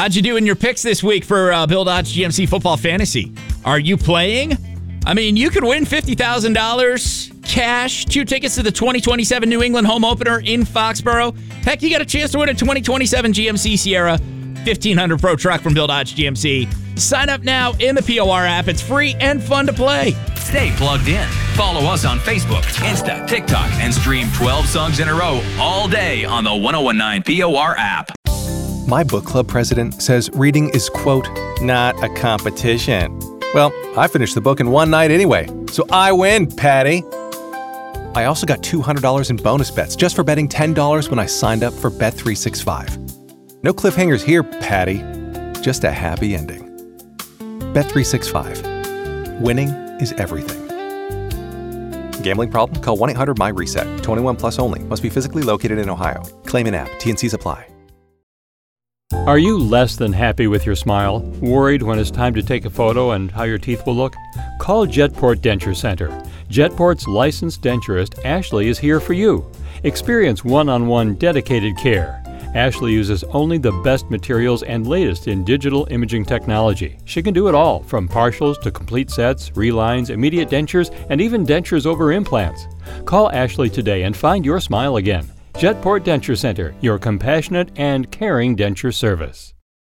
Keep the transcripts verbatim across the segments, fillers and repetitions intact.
How'd you do in your picks this week for uh, Bill Dodge G M C Football Fantasy? Are you playing? I mean, you could win fifty thousand dollars cash, two tickets to the twenty twenty-seven New England home opener in Foxborough. Heck, you got a chance to win a twenty twenty-seven G M C Sierra fifteen hundred Pro truck from Bill Dodge G M C. Sign up now in the P O R app. It's free and fun to play. Stay plugged in. Follow us on Facebook, Insta, TikTok, and stream twelve songs in a row all day on the one oh one nine P O R app. My book club president says reading is, quote, not a competition. Well, I finished the book in one night anyway, so I win, Patty. I also got two hundred dollars in bonus bets just for betting ten dollars when I signed up for Bet three sixty-five. No cliffhangers here, Patty. Just a happy ending. Bet three sixty-five. Winning is everything. Gambling problem? Call one eight hundred M Y reset. twenty-one plus only. Must be physically located in Ohio. Claim in app. T N Cs apply. Are you less than happy with your smile? Worried when it's time to take a photo and how your teeth will look? Call Jetport Denture Center. Jetport's licensed denturist, Ashley, is here for you. Experience one-on-one dedicated care. Ashley uses only the best materials and latest in digital imaging technology. She can do it all, from partials to complete sets, relines, immediate dentures, and even dentures over implants. Call Ashley today and find your smile again. Jetport Denture Center, your compassionate and caring denture service.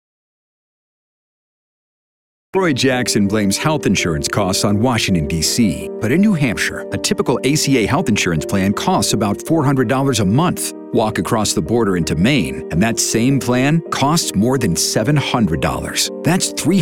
Roy Jackson blames health insurance costs on Washington, D C But in New Hampshire, a typical A C A health insurance plan costs about four hundred dollars a month. Walk across the border into Maine, and that same plan costs more than seven hundred dollars. That's three